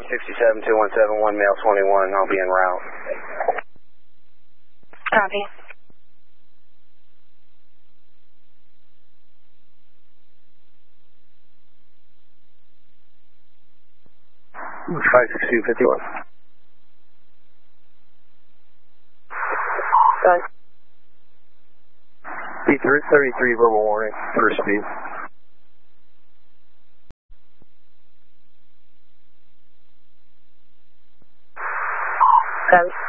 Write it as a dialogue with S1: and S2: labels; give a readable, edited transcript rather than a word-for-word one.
S1: 567-217, male 21, I'll be en route.
S2: Copy.
S1: Ooh, 56251.
S2: Done.
S1: B33, verbal warning, first speed.
S2: Done.